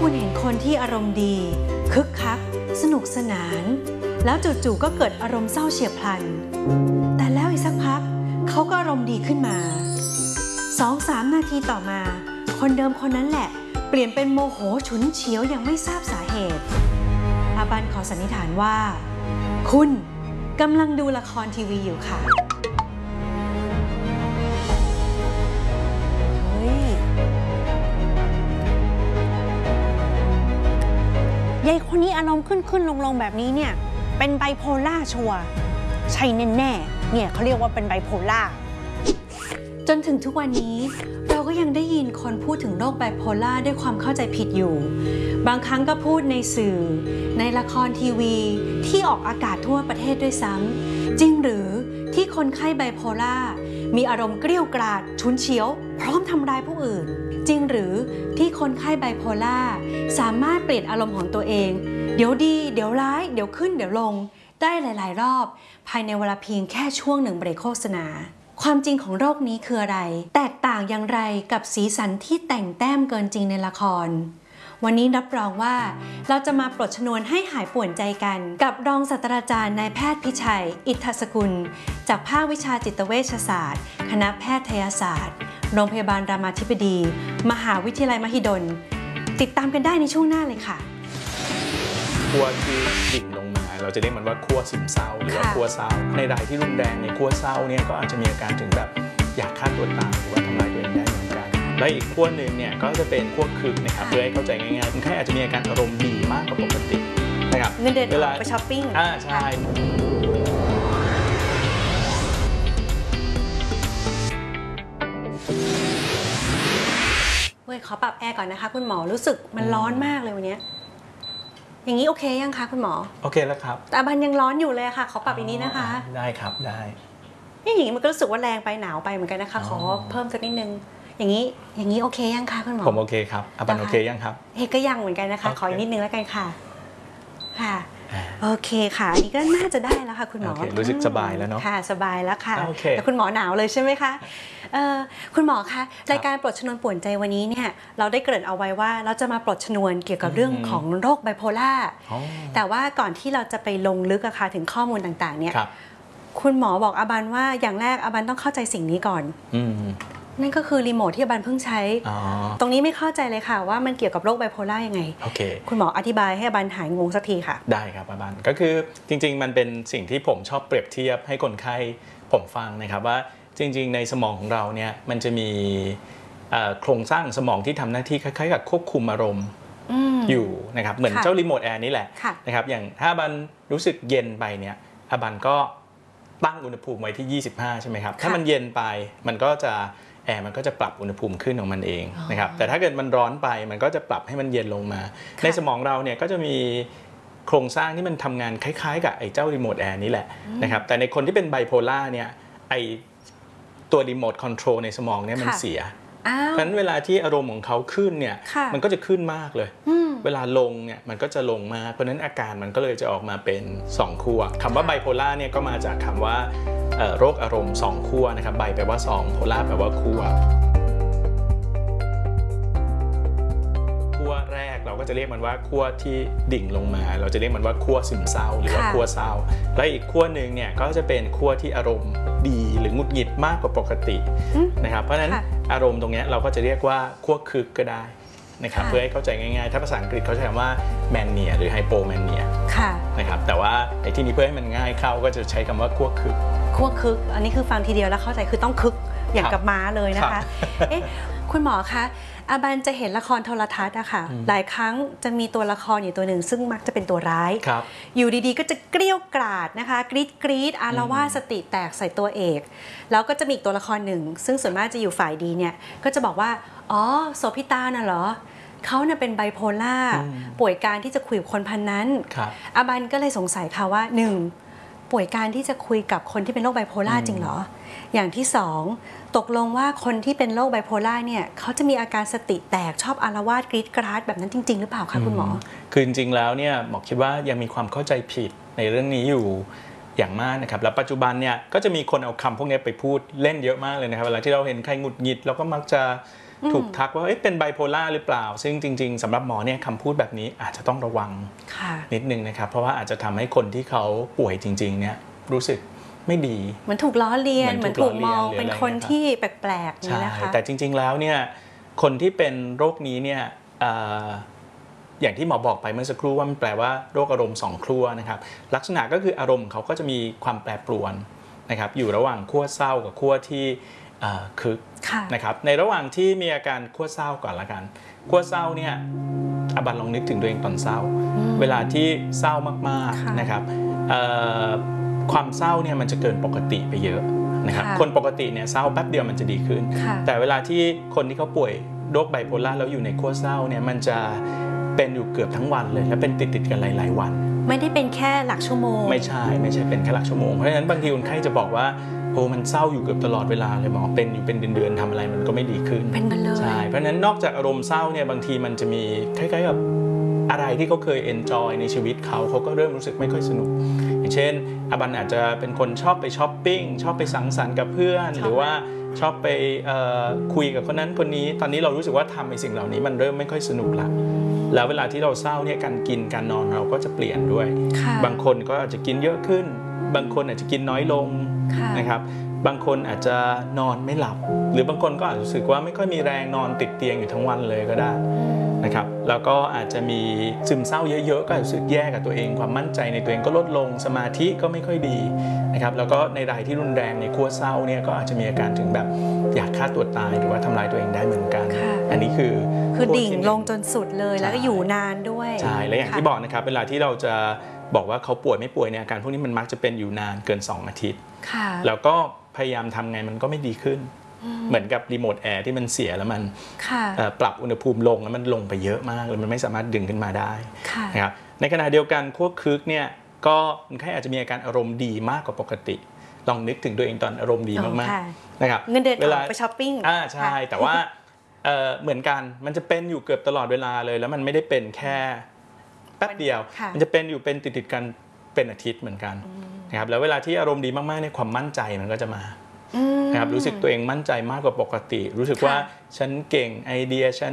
คุณเห็นคนที่อารมณ์ดีคึกคักสนุกสนานแล้วจู่ๆก็เกิดอารมณ์เศร้าเฉียบพลันแต่แล้วอีกสักพักเขาก็อารมณ์ดีขึ้นมา 2-3 นาทีต่อมาคนเดิมคนนั้นแหละเปลี่ยนเป็นโมโหฉุนเฉียวอย่างไม่ทราบสาเหตุอาบันขอสันนิษฐานว่าคุณกำลังดูละครทีวีอยู่ค่ะยายคนนี้อารมณ์ขึ้นลงแบบนี้เนี่ยเป็นไบโพล่าชัวร์ใช่แน่ๆเนี่ยเขาเรียกว่าเป็นไบโพล่าจนถึงทุกวันนี้เราก็ยังได้ยินคนพูดถึงโรคไบโพล่าด้วยความเข้าใจผิดอยู่บางครั้งก็พูดในสื่อในละครทีวีที่ออกอากาศทั่วประเทศด้วยซ้ำจริงหรือที่คนไข้ไบโพล่ามีอารมณ์เกรี้ยวกราดฉุนเฉียวพร้อมทำร้ายผู้อื่นจริงหรือที่คนไข้ไบโพล่าสามารถเปลี่ยนอารมณ์ของตัวเองเดี๋ยวดีเดี๋ยวร้ายเดี๋ยวขึ้นเดี๋ยวลงได้หลายๆรอบภายในเวลาเพียงแค่ช่วงหนึ่งเบรกโฆษณาความจริงของโรคนี้คืออะไรแตกต่างอย่างไรกับสีสันที่แต่งแต้มเกินจริงในละครวันนี้รับรองว่าเราจะมาปลดชนวนให้หายป่วนใจกันกับรองศาสตราจารย์นายแพทย์พิชัยอิทธสกุลจากภาควิชาจิตเวชศาสตร์คณะแพทยศาสตร์โรงพยาบาลรามาธิบดีมหาวิทยาลัยมหิดลติดตามกันได้ในช่วงหน้าเลยค่ะขั้วที่ดิ่งลงมาเราจะเรียกมันว่าขั้วซึมเศร้าหรือว่าขั้วเศร้าในรายที่รุนแรงในขั้วเศร้าเนี่ยก็อาจจะมีอาการถึงแบบอยากฆ่าตัวตายหรือว่าทำลายตัวเองได้เหมือนกันและอีกขั้วหนึ่งเนี่ยก็จะเป็นขั้วคึกนะครับเพื่อให้เข้าใจง่ายๆคนไข้อาจจะมีอาการอารมณ์ดีมากกว่าปกตินะครับเงินเดือนออกไปช้อปปิ้งใช่ขอปรับแอร์ก่อนนะคะคุณหมอรู้สึกมันร้อนมากเลยวันนี้อย่างนี้โอเคยังคะคุณหมอโอเคแล้วครับแต่บันยังร้อนอยู่เลยค่ะขอปรับอีกนิดนะคะได้ครับได้นี่อย่างนี้มันก็รู้สึกว่าแรงไปหนาวไปเหมือนกันนะคะขอเพิ่มสักนิดนึงอย่างนี้โอเคยังคะคุณหมอผมโอเคครับบันโอเคยังครับก็ยังเหมือนกันนะคะขออีกนิดนึงแล้วกันค่ะค่ะโอเคค่ะอันนี้ก็น่าจะได้แล้วค่ะคุณหมอรู้สึกสบายแล้วเนาะค่ะสบายแล้วค่ะแต่คุณหมอหนาวเลยใช่ไหมคะคุณหมอคะรายการปลดชนวนป่วนใจวันนี้เนี่ยเราได้เกริ่นเอาไว้ว่าเราจะมาปลดชนวนเกี่ยวกับเรื่องของโรคไบโพล่าแต่ว่าก่อนที่เราจะไปลงลึกอะค่ะถึงข้อมูลต่างๆเนี่ยคุณหมอบอกอาบันว่าอย่างแรกอาบันต้องเข้าใจสิ่งนี้ก่อนนั่นก็คือรีโมทที่อาบันเพิ่งใช้ตรงนี้ไม่เข้าใจเลยค่ะว่ามันเกี่ยวกับโรคไบโพล่ายังไงคุณหมออธิบายให้อาบันหายงงสักทีค่ะได้ครับอาบันก็คือจริงๆมันเป็นสิ่งที่ผมชอบเปรียบเทียบให้คนไข้ผมฟังนะครับว่าจริงๆในสมองของเราเนี่ยมันจะมีโครงสร้างสมองที่ทำหน้าที่คล้ายๆกับควบคุมอารมณ์อยู่นะครับเหมือนเจ้ารีโมทแอร์นี่แหละนะครับอย่างถ้าอาบันรู้สึกเย็นไปเนี่ยอาบันก็ตั้งอุณหภูมิไว้ที่25ใช่ไหมครับถ้ามันเย็นไปมันก็จะแอร์มันก็จะปรับอุณหภูมิขึ้นของมันเองนะครับแต่ถ้าเกิดมันร้อนไปมันก็จะปรับให้มันเย็นลงมาในสมองเราเนี่ยก็จะมีโครงสร้างที่มันทำงานคล้ายๆกับไอ้เจ้ารีโมทแอร์นี่แหละนะครับแต่ในคนที่เป็นไบโพล่าเนี่ยไอ้ตัวรีโมทคอนโทรลในสมองเนี่ยมันเสียเพราะฉะนั้นเวลาที่อารมณ์ของเขาขึ้นเนี่ยมันก็จะขึ้นมากเลยเวลาลงเนี่ยมันก็จะลงมากเพราะฉะนั้นอาการมันก็เลยจะออกมาเป็น2ขั้วคำว่าไบโพล่าเนี่ยก็มาจากคำว่าโรคอารมณ์2ขั้วนะครับไบแปลว่า2โพล่าแปลว่าขั้วแรกเราก็จะเรียกมันว่าขั้วที่ดิ่งลงมาเราจะเรียกมันว่าขั้วซึมเศร้าหรือว่าขั้วเศร้าและอีกขั้วหนึ่งเนี่ยก็จะเป็นขั้วที่อารมณ์ดีหรือหงุดหงิดมากกว่าปกตินะครับเพราะฉะนั้นอารมณ์ตรงนี้เราก็จะเรียกว่าขั้วคึกก็ได้นะครับเพื่อให้เข้าใจง่ายๆถ้าภาษาอังกฤษเขาใช้คำว่าแมนเนียหรือไฮโปแมนเนียนะครับแต่ว่าในที่นี้เพื่อให้มันง่ายเข้าก็จะใช้คำว่าขั้วคึกอันนี้คือฟังทีเดียวแล้วเข้าใจคือต้องคึกอย่างกับม้าเลยนะคะคุณหมอคะอาบันจะเห็นละครโทรทัศน์อะค่ะหลายครั้งจะมีตัวละครอยู่ตัวหนึ่งซึ่งมักจะเป็นตัวร้ายอยู่ดีๆก็จะเกรี้ยวกราดนะคะกรี๊ดอาละวาดสติแตกใส่ตัวเอกแล้วก็จะมีอีกตัวละครหนึ่งซึ่งส่วนมากจะอยู่ฝ่ายดีเนี่ยก็จะบอกว่าอ๋อโสภิตาน่ะเหรอเขาเนี่ยเป็นไบโพล่าป่วยการที่จะคุยกับคนพันนั้นอาบันก็เลยสงสัยค่ะว่า1ป่วยการที่จะคุยกับคนที่เป็นโรคไบโพล่าจริงเหรออย่างที่2ตกลงว่าคนที่เป็นโรคไบโพล่าเนี่ยเขาจะมีอาการสติแตกชอบอาละวาดกรี๊ดกราดแบบนั้นจริงๆหรือเปล่าคะคุณหมอคือจริงๆแล้วเนี่ยหมอคิดว่ายังมีความเข้าใจผิดในเรื่องนี้อยู่อย่างมากนะครับแล้วปัจจุบันเนี่ยก็จะมีคนเอาคำพวกนี้ไปพูดเล่นเยอะมากเลยนะครับเวลาที่เราเห็นใครหงุดหงิดเราก็มักจะถูกทักว่าเป็นไบโพล่าหรือเปล่าซึ่งจริงๆสำหรับหมอเนี่ยคำพูดแบบนี้อาจจะต้องระวังนิดนึงนะครับเพราะว่าอาจจะทำให้คนที่เขาป่วยจริงๆเนี่ยรู้สึกไม่ดีเหมือนถูกล้อเลียนเหมือนถูกมองเป็นคนที่แปลกๆนี่นะคะแต่จริงๆแล้วเนี่ยคนที่เป็นโรคนี้เนี่ยอย่างที่หมอบอกไปเมื่อสักครู่ว่ามันแปลว่าโรคอารมณ์2ขั้วนะครับลักษณะก็คืออารมณ์เขาก็จะมีความแปรปรวนนะครับอยู่ระหว่างขั้วเศร้ากับขั้วที่คึกนะครับในระหว่างที่มีอาการขั้วเศร้าก่อนละกันขั้วเศร้าเนี่ยบันลองนึกถึงตัวเองตอนเศร้าเวลาที่เศร้ามากๆนะครับความเศร้าเนี่ยมันจะเกินปกติไปเยอะนะครับคนปกติเนี่ยเศร้าแป๊บเดียวมันจะดีขึ้นแต่เวลาที่คนที่เขาป่วยโรคไบโพล่าแล้วอยู่ในขั้วเศร้าเนี่ยมันจะเป็นอยู่เกือบทั้งวันเลยและเป็นติดกันหลายๆวันไม่ได้เป็นแค่หลักชั่วโมงไม่ใช่เป็นแค่หลักชั่วโมงเพราะฉะนั้นบางทีคนไข้จะบอกว่าโอ้มันเศร้าอยู่เกือบตลอดเวลาเลยหมอเป็นอยู่เป็นเดือนๆทำอะไรมันก็ไม่ดีขึ้นเป็นกันเลยใช่เพราะฉะนั้นนอกจากอารมณ์เศร้าเนี่ยบางทีมันจะมีคล้ายๆกับอะไรที่เขาเคยเอนจอยในชีวิตเขาก็เริ่มรู้สึกไม่ค่อยสนุกอย่างเช่นบันอาจจะเป็นคนชอบไปช้อปปิ้งชอบไปสังสรรค์กับเพื่อนหรือว่าชอบไปคุยกับคนนั้นคนนี้ตอนนี้เรารู้สึกว่าทำในสิ่งเหล่านี้มันเริ่มไม่ค่อยสนุกละแล้วเวลาที่เราเศร้าเนี่ยการกินการนอนเราก็จะเปลี่ยนด้วยบางคนก็อาจจะกินเยอะขึ้นบางคนอาจจะกินน้อยลงนะครับบางคนอาจจะนอนไม่หลับหรือบางคนก็อาจจะรู้สึกว่าไม่ค่อยมีแรงนอนติดเตียงอยู่ทั้งวันเลยก็ได้นะครับแล้วก็อาจจะมีซึมเศร้าเยอะๆก็รู้สึกแย่กับตัวเองความมั่นใจในตัวเองก็ลดลงสมาธิก็ไม่ค่อยดีนะครับแล้วก็ในรายที่รุนแรงในขั้วเศร้าเนี่ยก็อาจจะมีอาการถึงแบบอยากฆ่าตัวตายหรือว่าทำลายตัวเองได้เหมือนกันอันนี้คือดิ่งลงจนสุดเลยแล้วก็อยู่นานด้วยใช่และอย่างที่บอกนะครับเวลาที่เราจะบอกว่าเขาป่วยไม่ป่วยเนี่ยอาการพวกนี้มันมักจะเป็นอยู่นานเกิน2 อาทิตย์แล้วก็พยายามทำไงมันก็ไม่ดีขึ้นเหมือนกับรีโมทแอร์ที่มันเสียแล้วมันปรับอุณหภูมิลงแล้วมันลงไปเยอะมากเลยมันไม่สามารถดึงขึ้นมาได้นะครับในขณะเดียวกันขั้วคึกเนี่ยก็คนไข้อาจจะมีอาการอารมณ์ดีมากกว่าปกติลองนึกถึงตัวเองตอนอารมณ์ดีมากๆนะครับเงินเดือนออกไปช้อปปิ้งใช่แต่ว่าเหมือนกันมันจะเป็นอยู่เกือบตลอดเวลาเลยแล้วมันไม่ได้เป็นแค่แป๊บเดียวมันจะเป็นอยู่เป็นติดกันเป็นอาทิตย์เหมือนกันนะครับแล้วเวลาที่อารมณ์ดีมากๆในความมั่นใจมันก็จะมานะครับรู้สึกตัวเองมั่นใจมากกว่าปกติรู้สึกว่าฉันเก่งไอเดียฉัน